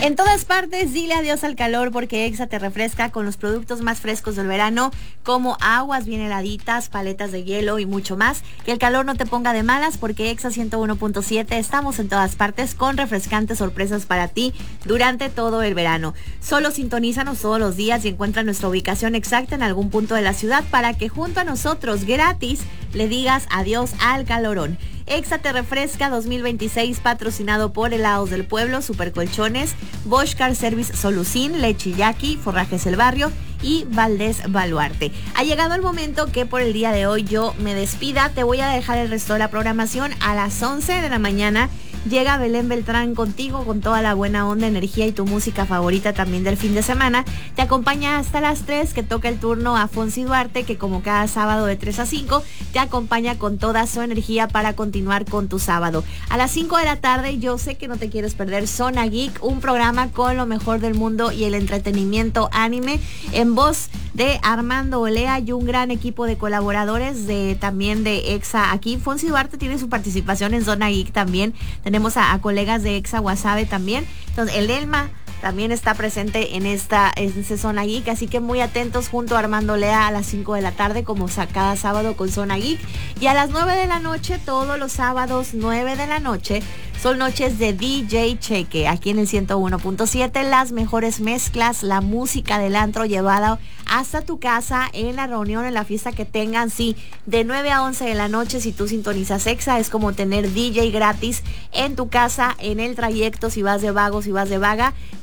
En todas partes, dile adiós al calor porque Exa te refresca con los productos más frescos del verano, como aguas bien heladitas, paletas de hielo y mucho más. Que el calor no te ponga de malas porque Exa 101.7 estamos en todas partes con refrescantes sorpresas para ti durante todo el verano. Solo sintonízanos todos los días y encuentra nuestra ubicación exacta en algún punto de la ciudad para que junto a nosotros gratis le digas adiós al calorón. Exa te refresca 2026, patrocinado por Helados del Pueblo, Supercolchones, Bosch Car Service Solucín, Lechiyaki, Forrajes El Barrio y Valdés Baluarte. Ha llegado el momento que por el día de hoy yo me despida. Te voy a dejar el resto de la programación a las 11 de la mañana. Llega Belén Beltrán contigo con toda la buena onda, energía y tu música favorita también del fin de semana. Te acompaña hasta las 3, que toca el turno a Fonsi Duarte, que como cada sábado de 3 a 5, te acompaña con toda su energía para continuar con tu sábado. A las 5 de la tarde, yo sé que no te quieres perder Zona Geek, un programa con lo mejor del mundo y el entretenimiento anime, en voz de Armando Olea y un gran equipo de colaboradores también de Exa aquí. Fonsi Duarte tiene su participación en Zona Geek también. Tenemos a colegas de Exa Wasabe también. Entonces, el Elma también está presente en esta Zona Geek, así que muy atentos junto a Armando Lea a las 5 de la tarde, como cada sábado con Zona Geek. Y a las 9 de la noche, todos los sábados, 9 de la noche, son noches de DJ Cheque, aquí en el 101.7, las mejores mezclas, la música del antro llevada hasta tu casa, en la reunión, en la fiesta que tengan. Sí, de 9 a 11 de la noche, si tú sintonizas Exa, es como tener DJ gratis en tu casa, en el trayecto, si vas de vago, si vas de vaga.